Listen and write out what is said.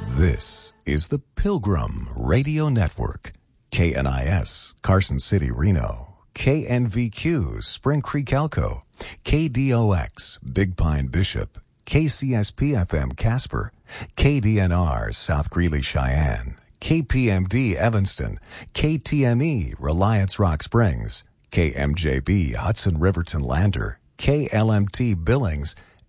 This is the Pilgrim Radio Network. KNIS, Carson City, Reno. KNVQ, Spring Creek, Elko. KDOX, Big Pine, Bishop. KCSP-FM, Casper. KDNR, South Greeley, Cheyenne. KPMD, Evanston. KTME, Reliance Rock Springs. KMJB, Hudson Riverton, Lander. KLMT, Billings.